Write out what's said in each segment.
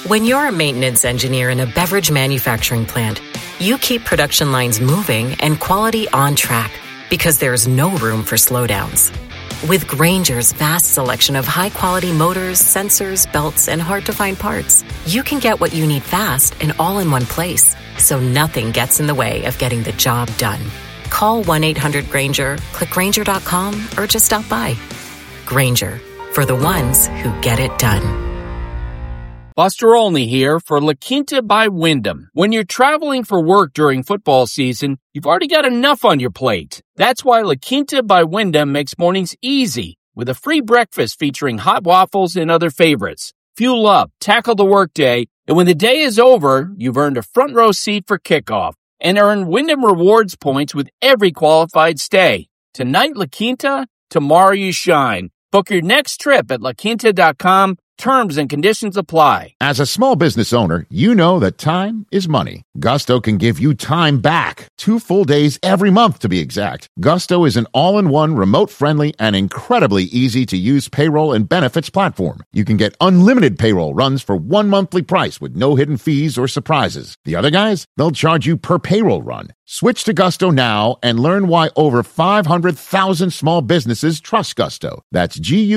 When you're a maintenance engineer in a beverage manufacturing plant, you keep production lines moving and quality on track because there's no room for slowdowns. With Grainger's vast selection of high-quality motors, sensors, belts, and hard-to-find parts, you can get what you need fast and all in one place, so nothing gets in the way of getting the job done. Call 1-800-GRAINGER, click Grainger.com, or just stop by. Grainger, for the ones who get it done. Buster Olney here for La Quinta by Wyndham. When you're traveling for work during football season, you've already got enough on your plate. That's why La Quinta by Wyndham makes mornings easy with a free breakfast featuring hot waffles and other favorites. Fuel up, tackle the workday, and when the day is over, you've earned a front row seat for kickoff and earn Wyndham Rewards points with every qualified stay. Tonight, La Quinta, tomorrow you shine. Book your next trip at laquinta.com. Terms and conditions apply. As a small business owner, you know that time is money. Gusto can give you time back. 2 full days every month, to be exact. Gusto is an all-in-one, remote-friendly, and incredibly easy-to-use payroll and benefits platform. You can get unlimited payroll runs for one monthly price with no hidden fees or surprises. The other guys, they'll charge you per payroll run. Switch to Gusto now and learn why over 500,000 small businesses trust Gusto. That's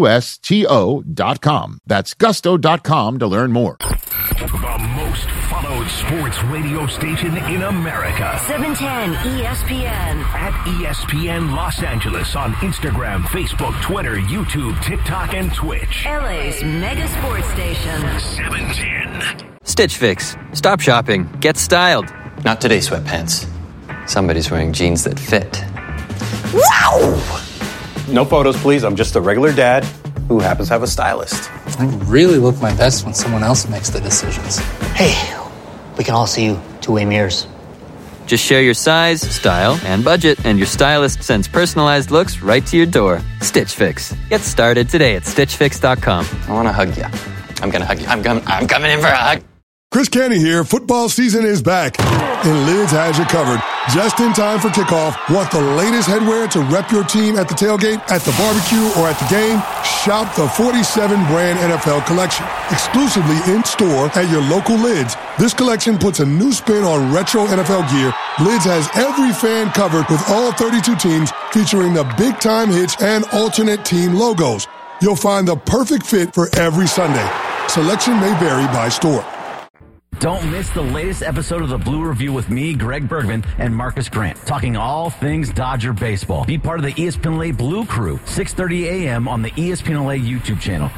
GUSTO.com. That's gusto.com to learn more. The most followed sports radio station in America. 710 ESPN. At ESPN Los Angeles on Instagram, Facebook, Twitter, YouTube, TikTok, and Twitch. LA's mega sports station. 710. Stitch Fix. Stop shopping. Get styled. Not today, sweatpants. Somebody's wearing jeans that fit. Wow! No photos, please. I'm just a regular dad who happens to have a stylist. I really look my best when someone else makes the decisions. Hey, we can all see you two-way mirrors. Just share your size, style, and budget, and your stylist sends personalized looks right to your door. Stitch Fix. Get started today at StitchFix.com. I want to hug you. I'm going to hug you. I'm coming in for a hug. Chris Canty here. Football season is back, and Lids has you covered. Just in time for kickoff. Want the latest headwear to rep your team at the tailgate, at the barbecue, or at the game? Shop the 47-brand NFL collection. Exclusively in-store at your local Lids. This collection puts a new spin on retro NFL gear. Lids has every fan covered with all 32 teams, featuring the big-time hits and alternate team logos. You'll find the perfect fit for every Sunday. Selection may vary by store. Don't miss the latest episode of the Blue Review with me, Greg Bergman, and Marcus Grant, talking all things Dodger baseball. Be part of the ESPN LA Blue Crew, 6:30 a.m. on the ESPN LA YouTube channel.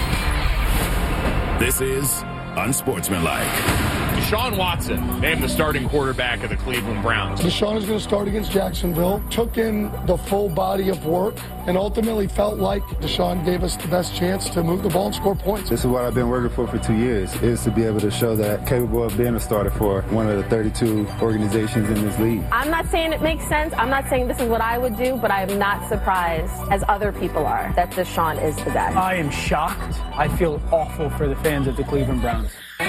This is Unsportsmanlike. Deshaun Watson named the starting quarterback of the Cleveland Browns. Deshaun is going to start against Jacksonville. Took in the full body of work and ultimately felt like Deshaun gave us the best chance to move the ball and score points. This is what I've been working for 2 years, is to be able to show that I'm capable of being a starter for one of the 32 organizations in this league. I'm not saying it makes sense. I'm not saying this is what I would do, but I am not surprised, as other people are, that Deshaun is the guy. I am shocked. I feel awful for the fans of the Cleveland Browns.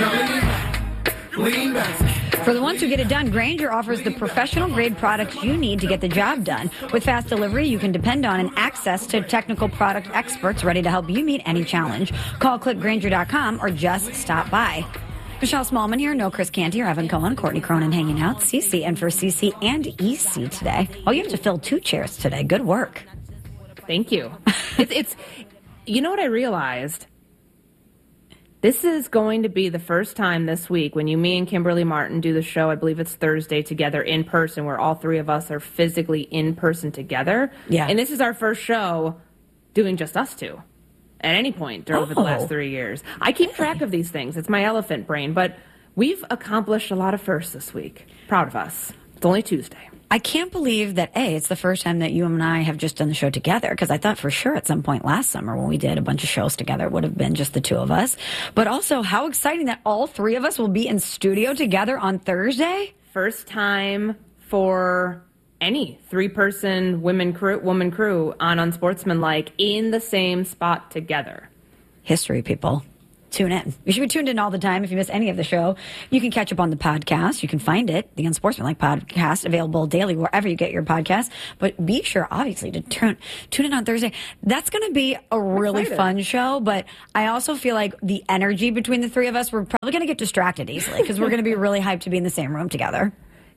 For the ones who get it done, Grainger offers the professional-grade products you need to get the job done. With fast delivery, you can depend on and access to technical product experts ready to help you meet any challenge. Call clickgrainger.com or just stop by. Michelle Smallman here, no Chris Canty or Evan Cohen, Courtney Cronin hanging out, CC, and for CC and EC today. Oh, you have to fill 2 chairs today. Good work. Thank you. It's you know what I realized? This is going to be the first time this week when me and Kimberly Martin do the show, I believe it's Thursday, together in person, where all 3 of us are physically in person together. Yeah. And this is our first show doing just us 2 at any point over the last 3 years. I keep track of these things. It's my elephant brain. But we've accomplished a lot of firsts this week. Proud of us. It's only Tuesday. I can't believe that, it's the first time that you and I have just done the show together, because I thought for sure at some point last summer when we did a bunch of shows together, it would have been just the 2 of us. But also, how exciting that all 3 of us will be in studio together on Thursday. First time for any 3-person woman crew on Unsportsmanlike in the same spot together. History, people. tune in. You should be tuned in all the time. If you miss any of the show, you can catch up on the podcast. You can find it, the Unsportsmanlike podcast, available daily wherever you get your podcast. But be sure, obviously, to tune in on Thursday. That's going to be a really fun show, but I also feel like the energy between the three of us, we're probably going to get distracted easily because we're going to be really hyped to be in the same room together.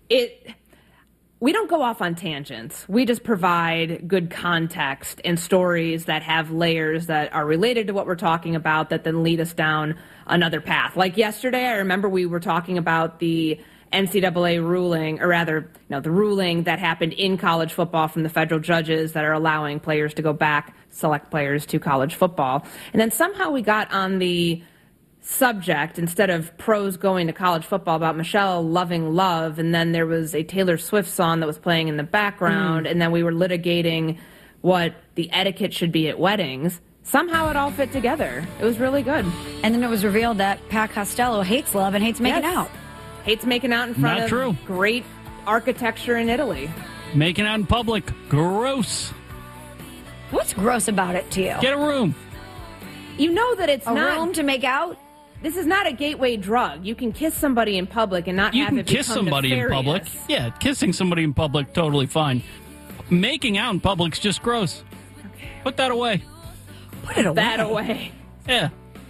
We don't go off on tangents. We just provide good context and stories that have layers that are related to what we're talking about that then lead us down another path. Like yesterday, I remember we were talking about the NCAA ruling, or rather, the ruling that happened in college football from the federal judges that are allowing players to go back, select players to college football. And then somehow we got on the subject, instead of pros going to college football, about Michelle loving love, and then there was a Taylor Swift song that was playing in the background, and then we were litigating what the etiquette should be at weddings. Somehow it all fit together. It was really good. And then it was revealed that Pat Costello hates love and hates making out. Hates making out in front of great architecture in Italy. Making out in public, gross. What's gross about it to you? Get a room. You know that it's not a room to make out? This is not a gateway drug. You can kiss somebody in public and not have it become kiss somebody nefarious. in public. Yeah, kissing somebody in public, totally fine. Making out in public's just gross. Okay. Put that away. Put it away. That away. Yeah.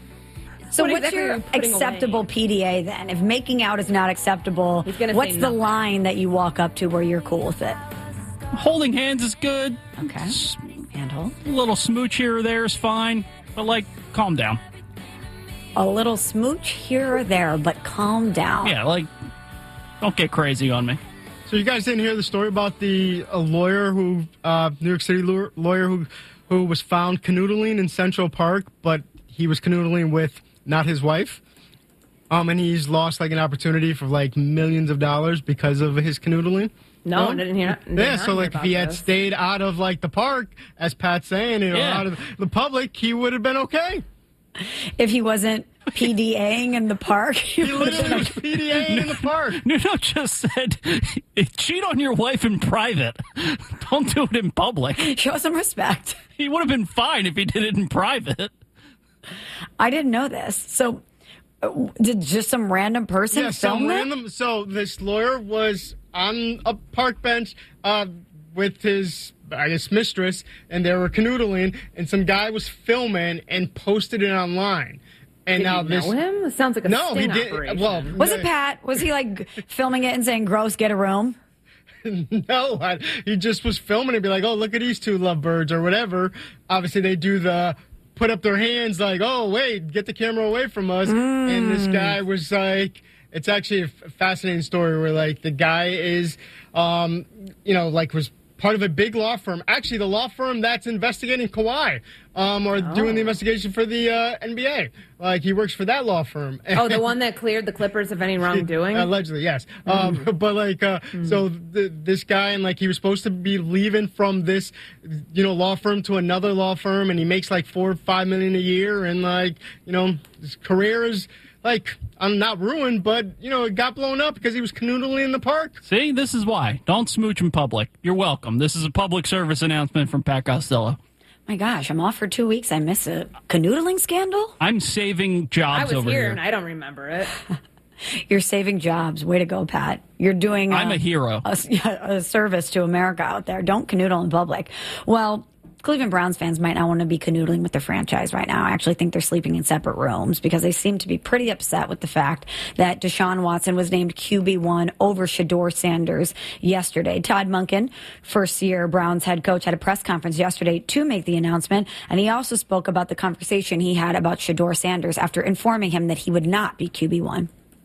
So what's your acceptable PDA then? If making out is not acceptable, what's the line that you walk up to where you're cool with it? Holding hands is good. Okay. Handhold. A little smooch here or there is fine. But, calm down. A little smooch here or there, but calm down. Yeah, don't get crazy on me. So you guys didn't hear the story about the lawyer who, New York City lawyer who was found canoodling in Central Park, but he was canoodling with not his wife. And he's lost an opportunity for millions of dollars because of his canoodling. No, I didn't hear. So if he had stayed out of the park, as Pat's saying, out of the public, he would have been okay. If he wasn't PDAing in the park, he literally was PDAing in the park. Nuno just said, cheat on your wife in private. Don't do it in public. Show some respect. He would have been fine if he did it in private. I didn't know this. So, did just some random person film it? So this lawyer was on a park bench with his, mistress, and they were canoodling, and some guy was filming and posted it online. And Did you know him? It sounds like a sting operation. Well, was it Pat? Was he filming it and saying, gross, get a room? No, he just was filming it, be like, oh, look at these two lovebirds or whatever. Obviously, they do put up their hands oh, wait, get the camera away from us. And this guy was it's actually a fascinating story where the guy is, was part of a big law firm. Actually, the law firm that's investigating Kawhi, doing the investigation for the NBA. He works for that law firm. Oh, the one that cleared the Clippers of any wrongdoing? Allegedly, yes. So this guy, and he was supposed to be leaving from this, law firm to another law firm, and he makes $4 or $5 million a year, and his career is I'm not ruined, but, it got blown up because he was canoodling in the park. See, this is why. Don't smooch in public. You're welcome. This is a public service announcement from Pat Costello. My gosh, I'm off for 2 weeks. I miss a canoodling scandal? I'm saving jobs over here. I was here, and I don't remember it. You're saving jobs. Way to go, Pat. You're doing I'm a hero. A service to America out there. Don't canoodle in public. Well, Cleveland Browns fans might not want to be canoodling with their franchise right now. I actually think they're sleeping in separate rooms because they seem to be pretty upset with the fact that Deshaun Watson was named QB1 over Shedeur Sanders yesterday. Todd Monken, first-year Browns head coach, had a press conference yesterday to make the announcement, and he also spoke about the conversation he had about Shedeur Sanders after informing him that he would not be QB1.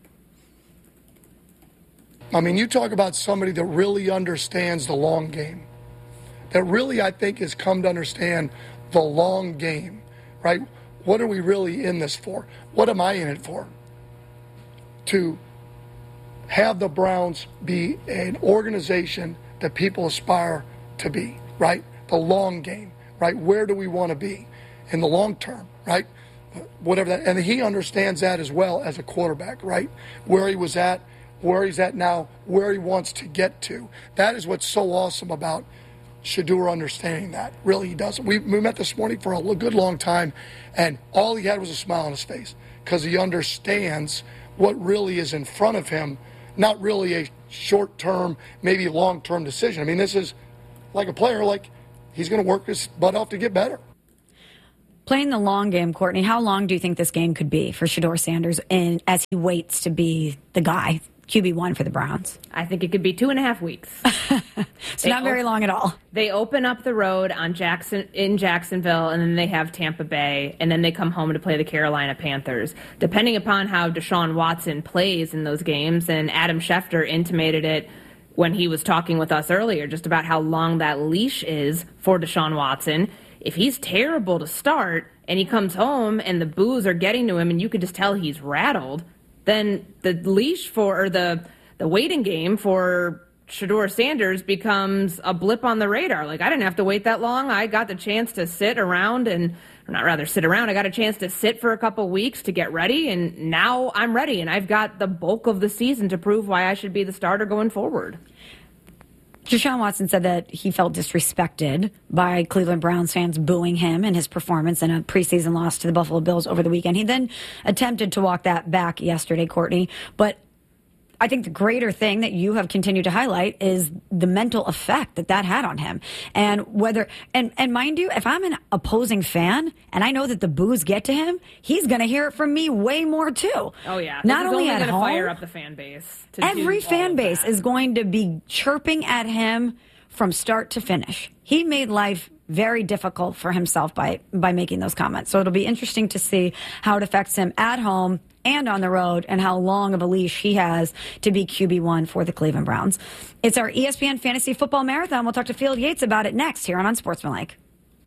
You talk about somebody that really understands the long game. That really, I think, has come to understand the long game, right? What are we really in this for? What am I in it for? To have the Browns be an organization that people aspire to be, right? The long game, right? Where do we want to be in the long term, right? Whatever that, and he understands that as well as a quarterback, right? Where he was at, where he's at now, where he wants to get to. That is what's so awesome about Shedeur understanding that. Really, he does. We met this morning for a good long time, and all he had was a smile on his face. because he understands what really is in front of him, not really a short-term, maybe long-term decision. I mean, this is like a player, like he's going to work his butt off to get better. Playing the long game, Courtney, how long do you think this game could be for Shedeur Sanders as he waits to be the guy, QB1 for the Browns? I think it could be 2.5 weeks. So not very long at all. They open up the road in Jacksonville, and then they have Tampa Bay, and then they come home to play the Carolina Panthers. Depending upon how Deshaun Watson plays in those games, and Adam Schefter intimated it when he was talking with us earlier, just about how long that leash is for Deshaun Watson. If he's terrible to start, and he comes home and the boos are getting to him, and you could just tell he's rattled, then the leash or the waiting game for Shedeur Sanders becomes a blip on the radar. Like, I didn't have to wait that long. I got the chance to sit around I got a chance to sit for a couple weeks to get ready, and now I'm ready, and I've got the bulk of the season to prove why I should be the starter going forward. Deshaun Watson said that he felt disrespected by Cleveland Browns fans booing him and his performance in a preseason loss to the Buffalo Bills over the weekend. He then attempted to walk that back yesterday, Courtney, but I think the greater thing that you have continued to highlight is the mental effect that had on him. And and mind you, if I'm an opposing fan and I know that the boos get to him, he's going to hear it from me way more too. Oh yeah. Not only at home, fire up the fan base. Every fan base is going to be chirping at him from start to finish. He made life very difficult for himself by making those comments. So it'll be interesting to see how it affects him at home and on the road, and how long of a leash he has to be QB1 for the Cleveland Browns. It's our ESPN Fantasy Football Marathon. We'll talk to Field Yates about it next here on Unsportsmanlike.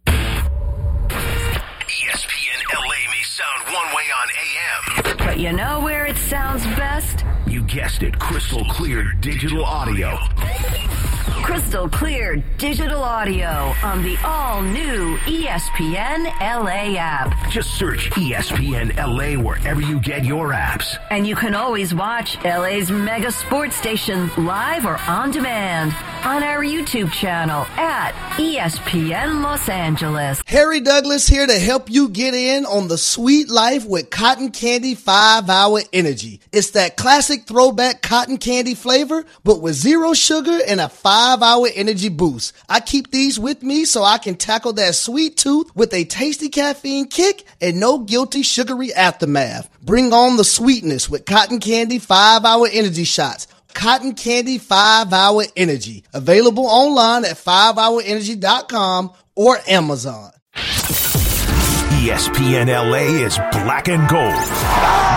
ESPN LA may sound one way on AM, but you know where it sounds best? You guessed it, crystal clear digital audio. Crystal clear digital audio on the all-new ESPN LA app. Just search ESPN LA wherever you get your apps. And you can always watch LA's mega sports station live or on demand on our YouTube channel at ESPN Los Angeles. Harry Douglas here to help you get in on the sweet life with Cotton Candy 5-Hour Energy. It's that classic throwback cotton candy flavor, but with zero sugar and a 5-hour energy boost. I keep these with me so I can tackle that sweet tooth with a tasty caffeine kick and no guilty sugary aftermath. Bring on the sweetness with Cotton Candy 5-Hour Energy Shots. Cotton Candy 5-Hour Energy. Available online at 5hourenergy.com or Amazon. ESPN LA is black and gold.